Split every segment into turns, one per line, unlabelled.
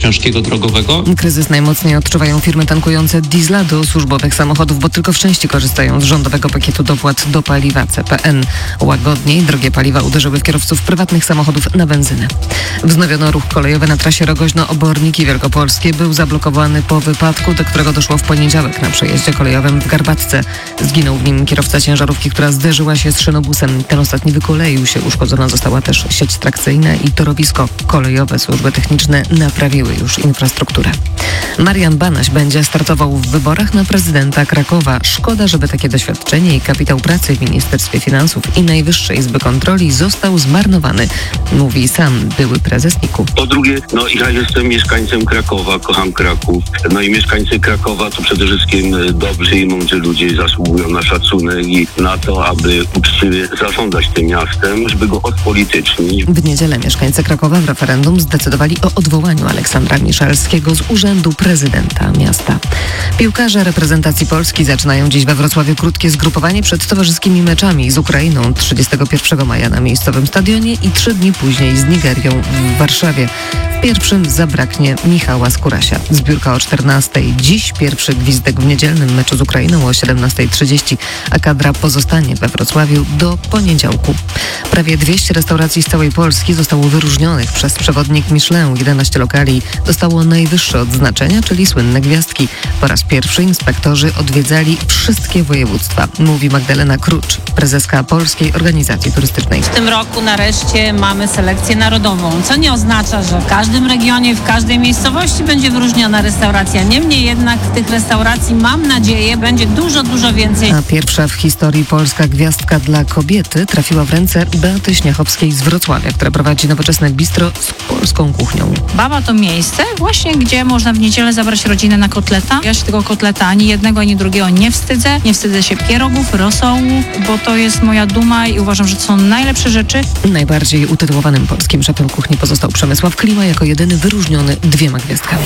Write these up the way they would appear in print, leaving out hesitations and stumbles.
ciężkiego drogowego.
Kryzys najmocniej odczuwają firmy tankujące diesla do służbowych samochodów, bo tylko w części korzystają z rządowego pakietu dopłat do paliwa CPN. Łagodniej drogie paliwa uderzyły w kierowców prywatnych samochodów na benzynę. Wznowiono ruch kolejowy na trasie Rogoźno-Oborniki Wielkopolskie. Był zablokowany po wypadku, do którego doszło w poniedziałek na przejeździe kolejowym w Garbatce. Zginął w nim kierowca ciężarówki, która zderzyła się z szynobusem. Ten ostatni wykoleił się. Uszkodzona została też sieć trakcyjna i torowisko kolejowe. Służby techniczne naprawiły już infrastrukturę. Marian Banaś będzie startował w wyborach na prezydenta Krakowa. Szkoda, żeby takie doświadczenie i kapitał pracy w Ministerstwie Finansów i Najwyższej Izby Kontroli został zmarnowany, mówi sam były prezes NIK-u.
Po drugie, ja jestem mieszkańcem Krakowa, kocham Kraków. I mieszkańcy Krakowa to przede wszystkim dobrzy i mądrzy ludzie, zasługują na szacunek i na to, aby uczciwie zarządzać tym miastem, żeby go odpolitycznić.
W niedzielę mieszkańcy Krakowa w referendum zdecydowali o odwołaniu Aleksandra Miszalskiego z urzędu prezydenta miasta. Piłkarze reprezentacji Polski zaczynają dziś we Wrocławiu krótkie zgrupowanie przed towarzyskimi meczami z Ukrainą 31 maja na miejscowym stadionie i 3 dni później z Nigerią w Warszawie. W pierwszym zabraknie Michała Skórasia. Zbiórka o 14:00. Dziś pierwszy gwizdek w niedzielnym meczu z Ukrainą o 17:30, a kadra pozostanie we Wrocławiu do poniedziałku. Prawie 200 restauracji z całej Polski zostało wyróżnionych przez przewodnik Michelin. 11 lokali dostało najwyższe odznaczenia, czyli słynne gwiazdki. Po raz pierwszy inspektorzy odwiedzali wszystkie województwa, mówi Magdalena Krucz, prezeska Polskiej Organizacji Turystycznej.
W tym roku nareszcie mamy selekcję narodową, co nie oznacza, że w każdym regionie, w każdej miejscowości będzie wyróżniona restauracja. Niemniej jednak tych restauracji, mam nadzieję, będzie dużo więcej.
A pierwsza w historii polska gwiazdka dla kobiety trafiła w ręce Beaty Śniachowskiej z Wrocławia, która prowadzi nowoczesne bistro z polską kuchnią.
Baba to miejsce właśnie, gdzie można w niedzielę zabrać rodzinę na kotleta. Ja się tego kotleta ani jednego, ani drugiego nie wstydzę. Nie wstydzę się pierogów, rosołu, bo to jest moja duma i uważam, że to są najlepsze rzeczy.
Najbardziej utytułowanym polskim szefem kuchni pozostał Przemysław Klima, jako jedyny wyróżniony 2 gwiazdkami.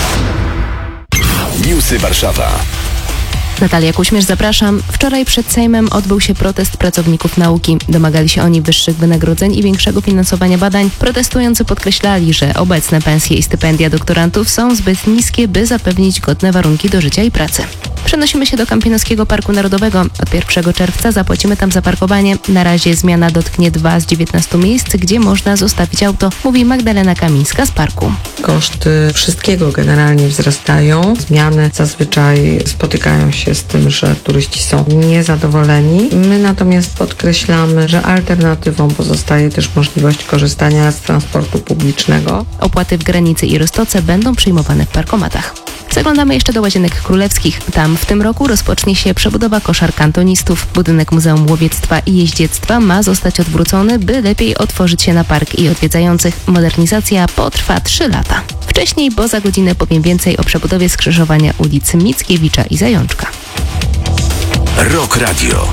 Newsy Warszawa.
Natalia Kuśmierz, zapraszam. Wczoraj przed Sejmem odbył się protest pracowników nauki. Domagali się oni wyższych wynagrodzeń i większego finansowania badań. Protestujący podkreślali, że obecne pensje i stypendia doktorantów są zbyt niskie, by zapewnić godne warunki do życia i pracy. Przenosimy się do Kampinoskiego Parku Narodowego. Od 1 czerwca zapłacimy tam za parkowanie. Na razie zmiana dotknie 2 z 19 miejsc, gdzie można zostawić auto, mówi Magdalena Kamińska z parku.
Koszty wszystkiego generalnie wzrastają. Zmiany zazwyczaj spotykają się z tym, że turyści są niezadowoleni. My natomiast podkreślamy, że alternatywą pozostaje też możliwość korzystania z transportu publicznego.
Opłaty w Granicy i Roztoce będą przyjmowane w parkomatach. Zaglądamy jeszcze do Łazienek Królewskich. Tam w tym roku rozpocznie się przebudowa koszar kantonistów. Budynek Muzeum Łowiectwa i Jeździectwa ma zostać odwrócony, by lepiej otworzyć się na park i odwiedzających. Modernizacja potrwa 3 lata. Wcześniej, bo za godzinę powiem więcej o przebudowie skrzyżowania ulic Mickiewicza i Zajączka.
Rock Radio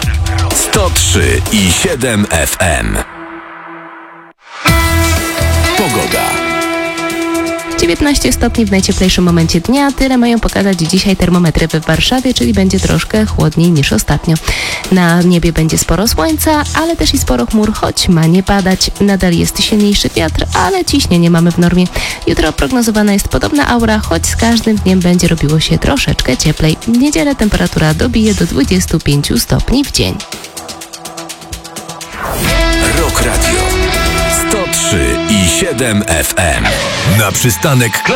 103,7 FM. Pogoda.
19 stopni w najcieplejszym momencie dnia. Tyle mają pokazać dzisiaj termometry w Warszawie, czyli będzie troszkę chłodniej niż ostatnio. Na niebie będzie sporo słońca, ale też i sporo chmur, choć ma nie padać. Nadal jest silniejszy wiatr, ale ciśnienie mamy w normie. Jutro prognozowana jest podobna aura, choć z każdym dniem będzie robiło się troszeczkę cieplej. W niedzielę temperatura dobije do 25 stopni w dzień.
Rock Radio 103,7 FM. Na przystanek